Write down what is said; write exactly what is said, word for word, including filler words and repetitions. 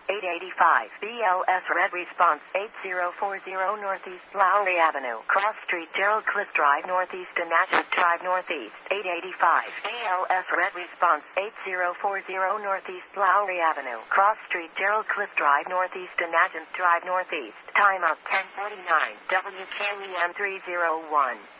eight eighty-five. B L S Red Response, eighty forty Northeast Lowry Avenue, Cross Street, Gerald Cliff Drive Northeast, and Natchez Drive Northeast, eight eighty-five. B L S Red Response, eighty forty Northeast Lowry Avenue, Cross Street, Gerald Cliff Drive Northeast, and Natchez Drive Northeast. Timeout ten forty-nine. W K E M three oh one.